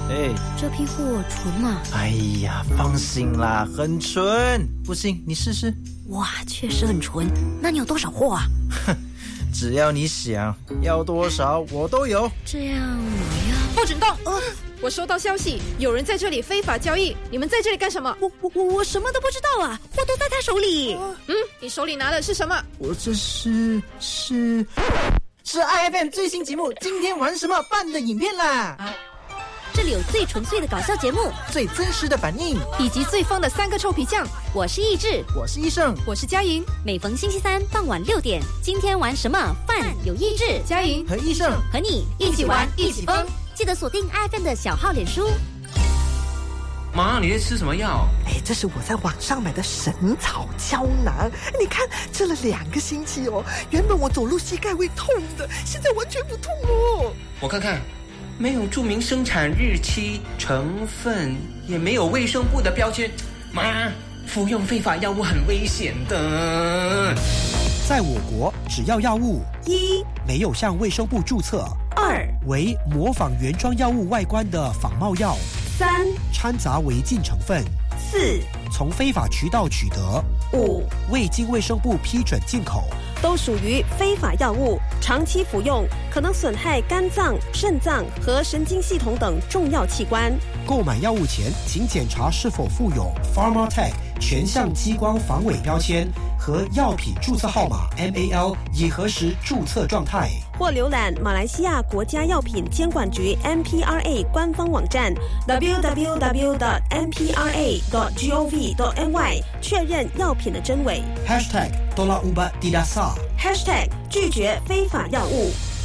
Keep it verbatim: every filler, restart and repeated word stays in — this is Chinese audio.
哎， 这批货纯吗？ 哎呀，放心啦，很纯。不信你试试。 哇，确实很纯。那你有多少货啊？ 哼，只要你想要多少，我都有。 这样我要不准动！呃我收到消息，有人在这里非法交易，你们在这里干什么？ 我我我我什么都不知道啊，货都在他手里。 嗯，你手里拿的是什么？ 我这是是是 I F M 最新节目今天玩什么办的影片啦！啊， 这里有最纯粹的搞笑节目， 最真实的反应， 以及最疯的三个臭皮匠。 我是益智， 我是医生， 我是佳莹。 每逢星期三傍晚六点，今天玩什么饭有益智， 佳莹和医生和你一起玩一起疯。 记得锁定 I F M 的小号脸书。 妈，你在吃什么药？ 哎，这是我在网上买的神草胶囊，你看吃了两个星期哦，原本我走路膝盖会痛的，现在完全不痛哦。 我看看，没有注明生产日期、成分，也没有卫生部的标签。妈，服用非法药物很危险的。 在我国，只要药物一没有向卫生部注册， 二为模仿原装药物外观的仿冒药， 三掺杂违禁成分， 四从非法渠道取得， 五未经卫生部批准进口， 都属于非法药物，长期服用可能损害肝脏、肾脏和神经系统等重要器官。 购买药物前，请检查是否附有 Pharmatech 全项激光防伪标签和药品注册号码 M A L 以核实注册状态。 或浏览马来西亚国家药品监管局 M P R A 官方网站 double-u double-u double-u dot m p r a dot gov dot m y 确认药品的真伪。 Hashtag Tolak Ubat Tidak Sah Hashtag 拒绝非法药物。